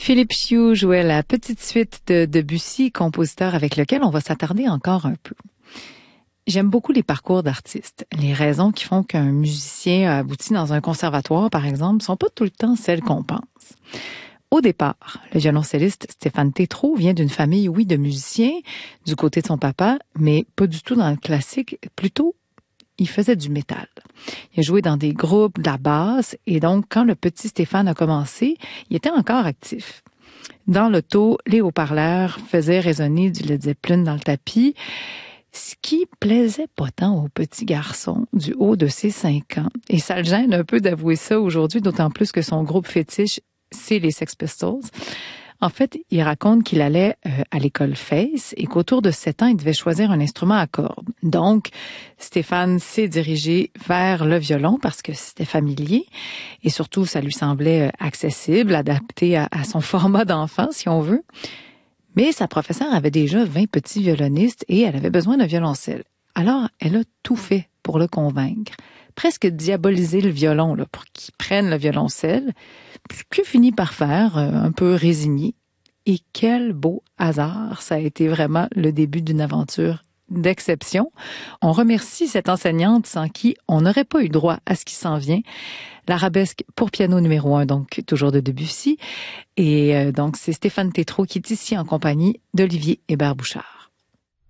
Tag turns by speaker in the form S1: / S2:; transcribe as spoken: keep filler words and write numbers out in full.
S1: Philippe Chioux jouait la petite suite de Debussy, compositeur avec lequel on va s'attarder encore un peu. J'aime beaucoup les parcours d'artistes. Les raisons qui font qu'un musicien a abouti dans un conservatoire, par exemple, sont pas tout le temps celles qu'on pense. Au départ, le violoncelliste Stéphane Tétrault vient d'une famille, oui, de musiciens, du côté de son papa, mais pas du tout dans le classique, plutôt il faisait du métal. Il a joué dans des groupes, de la basse, et donc quand le petit Stéphane a commencé, il était encore actif. Dans l'auto, les haut-parleurs faisaient résonner du Led Zeppelin dans le tapis, ce qui plaisait pas tant au petit garçon du haut de ses cinq ans. Et ça le gêne un peu d'avouer ça aujourd'hui, d'autant plus que son groupe fétiche, c'est les Sex Pistols. En fait, il raconte qu'il allait euh, à l'école Face et qu'autour de sept ans, il devait choisir un instrument à cordes. Donc, Stéphane s'est dirigé vers le violon parce que c'était familier et surtout, ça lui semblait accessible, adapté à, à son format d'enfant, si on veut. Mais sa professeure avait déjà vingt petits violonistes et elle avait besoin d'un violoncelle. Alors, elle a tout fait pour le convaincre. Presque diaboliser le violon là, pour qu'il prenne le violoncelle, ce qu'il finit par faire, euh, un peu résigné. Et quel beau hasard, ça a été vraiment le début d'une aventure d'exception. On remercie cette enseignante sans qui on n'aurait pas eu droit à ce qui s'en vient. L'arabesque pour piano numéro un, donc toujours de Debussy. Et euh, donc c'est Stéphane Tétrault qui est ici en compagnie d'Olivier Hébert-Bouchard.